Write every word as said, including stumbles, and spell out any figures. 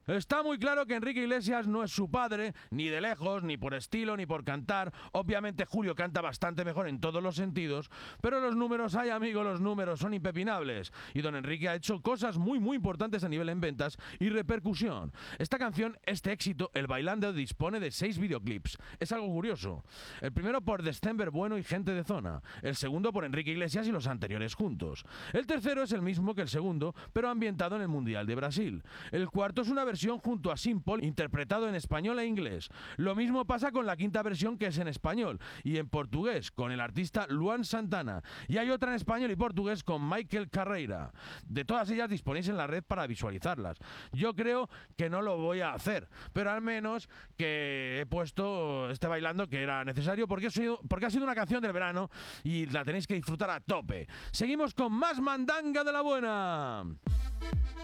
Está muy claro que Enrique Iglesias no es su padre, ni de lejos, ni por estilo, ni por cantar. Obviamente Julio canta bastante mejor en todos los sentidos, pero los números, ay amigo, los números son impepinables. Y don Enrique ha hecho cosas muy muy importantes a nivel en ventas y repercusión. Esta canción, este éxito, El Bailando, dispone de seis videoclips. Es algo curioso. El primero por December Bueno y Gente de Zona. El segundo por Enrique Iglesias y los anteriores juntos. El tercero es el mismo que el segundo, pero ambientado en el Mundial de Brasil. El cuarto es una versión junto a Simple, interpretado en español e inglés. Lo mismo pasa con la quinta versión, que es en español y en portugués, con el artista Luan Santana. Y hay otra en español y portugués con Michael Carreira. De todas ellas disponéis en la red para visualizarlas. Yo creo que no lo voy a hacer, pero al menos que he puesto este bailando, que era necesario, porque ha sido, porque ha sido una canción del verano y la tenéis que disfrutar a tope. Seguimos con más mandanga de la buena.